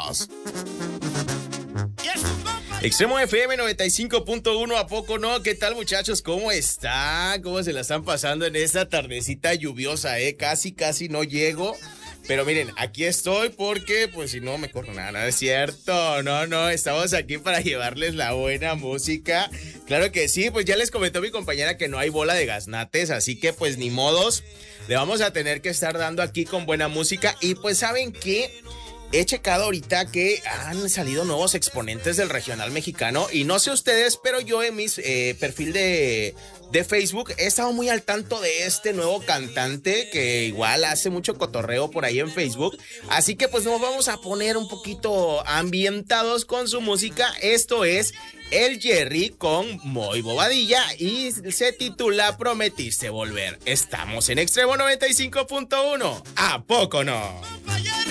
Vámonos. Extremo FM 95.1, ¿a poco no? ¿Qué tal, muchachos? ¿Cómo están? ¿Cómo se la están pasando en esta tardecita lluviosa, Casi no llego. Pero miren, aquí estoy porque, pues, si no me corro nada, es cierto. No, estamos aquí para llevarles la buena música. Claro que sí, pues ya les comentó mi compañera que no hay bola de gaznates, así que, pues, ni modos. Le vamos a tener que estar dando aquí con buena música. Y, pues, ¿saben qué? He checado ahorita que han salido nuevos exponentes del regional mexicano y no sé ustedes, pero yo en mi perfil de Facebook he estado muy al tanto de este nuevo cantante que igual hace mucho cotorreo por ahí en Facebook. Así que pues nos vamos a poner un poquito ambientados con su música. Esto es El Jerry con Moy Bobadilla y se titula Prometiste Volver. Estamos en Extremo 95.1. ¿A poco no?